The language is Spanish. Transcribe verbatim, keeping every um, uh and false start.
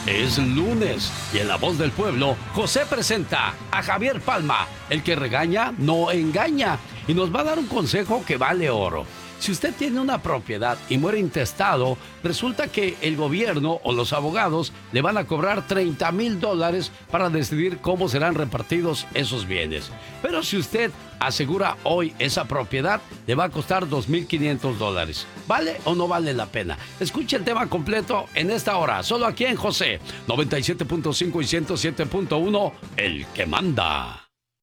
Es lunes y en La Voz del Pueblo, José presenta a Javier Palma, el que regaña no engaña, y nos va a dar un consejo que vale oro. Si usted tiene una propiedad y muere intestado, resulta que el gobierno o los abogados le van a cobrar treinta mil dólares para decidir cómo serán repartidos esos bienes. Pero si usted asegura hoy esa propiedad, le va a costar dos mil quinientos dólares. ¿Vale o no vale la pena? Escuche el tema completo en esta hora, solo aquí en José noventa y siete punto cinco y ciento siete punto uno, el que manda.